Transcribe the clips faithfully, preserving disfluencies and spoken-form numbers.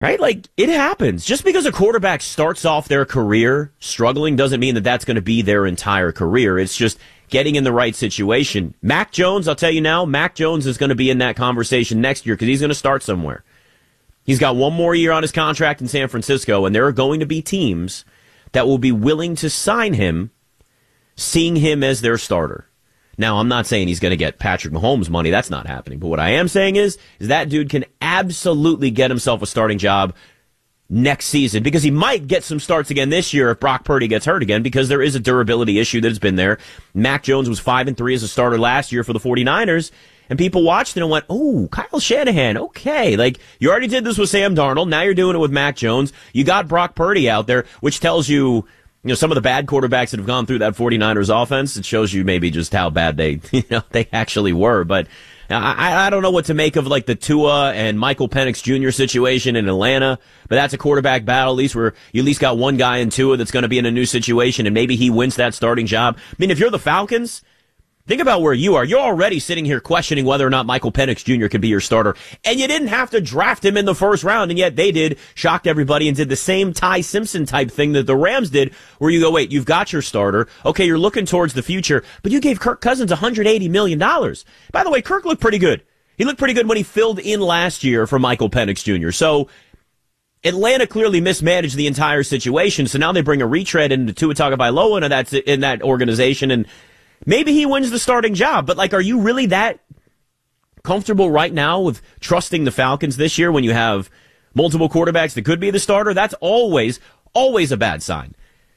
Right? Like, it happens. Just because a quarterback starts off their career struggling doesn't mean that that's going to be their entire career. It's just getting in the right situation. Mac Jones, I'll tell you now, Mac Jones is going to be in that conversation next year because he's going to start somewhere. He's got one more year on his contract in San Francisco, and there are going to be teams that will be willing to sign him, seeing him as their starter. Now, I'm not saying he's going to get Patrick Mahomes money. That's not happening. But what I am saying is, is that dude can absolutely get himself a starting job next season because he might get some starts again this year if Brock Purdy gets hurt again because there is a durability issue that's been there. Mac Jones was five and three as a starter last year for the 49ers, and people watched it and went, oh, Kyle Shanahan, okay. Like, you already did this with Sam Darnold. Now you're doing it with Mac Jones. You got Brock Purdy out there, which tells you, you know, some of the bad quarterbacks that have gone through that 49ers offense, it shows you maybe just how bad they, you know, they actually were. But I, I don't know what to make of, like, the Tua and Michael Penix Junior situation in Atlanta, but that's a quarterback battle, at least where you at least got one guy in Tua that's going to be in a new situation, and maybe he wins that starting job. I mean, if you're the Falcons, think about where you are. You're already sitting here questioning whether or not Michael Penix Junior could be your starter. And you didn't have to draft him in the first round, and yet they did, shocked everybody, and did the same Ty Simpson type thing that the Rams did, where you go, wait, you've got your starter. Okay, you're looking towards the future, but you gave Kirk Cousins one hundred eighty million dollars. By the way, Kirk looked pretty good. He looked pretty good when he filled in last year for Michael Penix Junior So Atlanta clearly mismanaged the entire situation, so now they bring a retread into Tua Tagovailoa into that, in that organization, and maybe he wins the starting job, but, like, are you really that comfortable right now with trusting the Falcons this year when you have multiple quarterbacks that could be the starter? That's always, always a bad sign.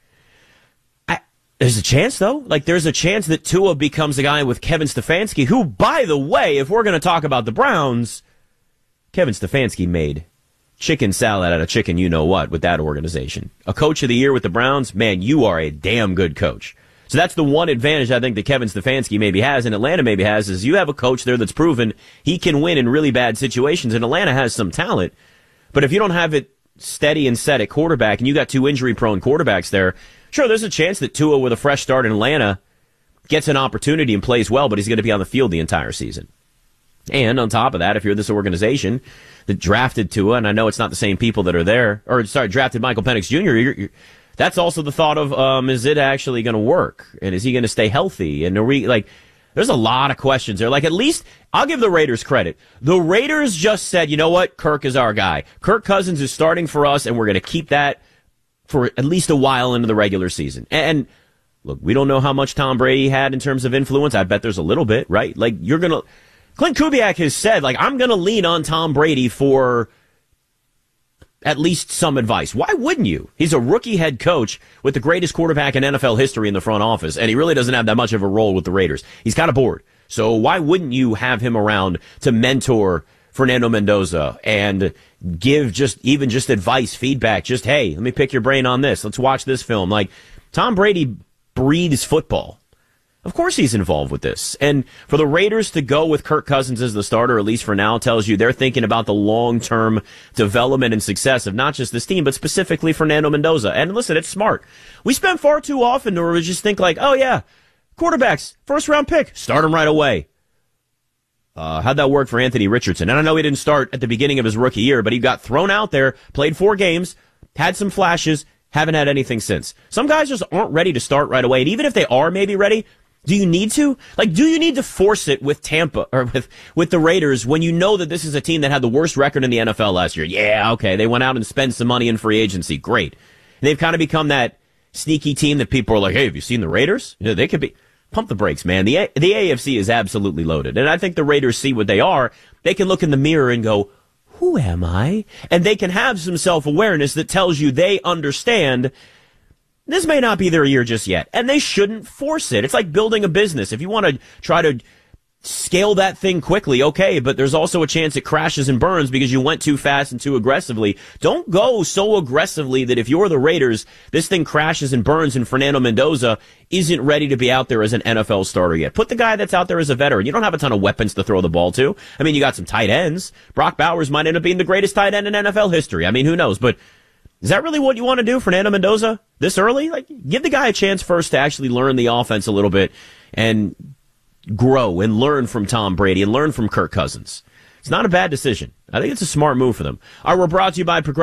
I, there's a chance, though. Like, there's a chance that Tua becomes a guy with Kevin Stefanski, who, by the way, if we're going to talk about the Browns, Kevin Stefanski made chicken salad out of chicken you-know-what with that organization. A coach of the year with the Browns, man, you are a damn good coach. So that's the one advantage I think that Kevin Stefanski maybe has and Atlanta maybe has is you have a coach there that's proven he can win in really bad situations, and Atlanta has some talent. But if you don't have it steady and set at quarterback and you got two injury-prone quarterbacks there, sure, there's a chance that Tua with a fresh start in Atlanta gets an opportunity and plays well, but he's going to be on the field the entire season. And on top of that, if you're this organization that drafted Tua, and I know it's not the same people that are there, or sorry, drafted Michael Penix Junior, you're, you're that's also the thought of, um, is it actually going to work? And is he going to stay healthy? And are we, like, there's a lot of questions there. Like, at least, I'll give the Raiders credit. The Raiders just said, you know what? Kirk is our guy. Kirk Cousins is starting for us, and we're going to keep that for at least a while into the regular season. And, look, we don't know how much Tom Brady had in terms of influence. I bet there's a little bit, right? Like, you're going to, Clint Kubiak has said, like, I'm going to lean on Tom Brady for at least some advice. Why wouldn't you? He's a rookie head coach with the greatest quarterback in N F L history in the front office, and he really doesn't have that much of a role with the Raiders. He's kind of bored. So why wouldn't you have him around to mentor Fernando Mendoza and give just even just advice, feedback, just, hey, let me pick your brain on this. Let's watch this film. Like, Tom Brady breathes football. Of course he's involved with this. And for the Raiders to go with Kirk Cousins as the starter, at least for now, tells you they're thinking about the long-term development and success of not just this team, but specifically Fernando Mendoza. And listen, it's smart. We spend far too often where we just think like, oh yeah, quarterbacks, first-round pick, start him right away. Uh, how'd that work for Anthony Richardson? And I know he didn't start at the beginning of his rookie year, but he got thrown out there, played four games, had some flashes, haven't had anything since. Some guys just aren't ready to start right away. And even if they are maybe ready, do you need to? Like, do you need to force it with Tampa or with, with the Raiders when you know that this is a team that had the worst record in the N F L last year? Yeah, okay. They went out and spent some money in free agency. Great. And they've kind of become that sneaky team that people are like, hey, have you seen the Raiders? You know, they could be. Pump the brakes, man. The, A- the A F C is absolutely loaded. And I think the Raiders see what they are. They can look in the mirror and go, who am I? And they can have some self-awareness that tells you they understand this may not be their year just yet, and they shouldn't force it. It's like building a business. If you want to try to scale that thing quickly, okay, but there's also a chance it crashes and burns because you went too fast and too aggressively. Don't go so aggressively that if you're the Raiders, this thing crashes and burns and Fernando Mendoza isn't ready to be out there as an N F L starter yet. Put the guy that's out there as a veteran. You don't have a ton of weapons to throw the ball to. I mean, you got some tight ends. Brock Bowers might end up being the greatest tight end in N F L history. I mean, who knows? But is that really what you want to do, Fernando Mendoza, this early? Like, give the guy a chance first to actually learn the offense a little bit and grow and learn from Tom Brady and learn from Kirk Cousins. It's not a bad decision. I think it's a smart move for them. All right, we're brought to you by Progressive.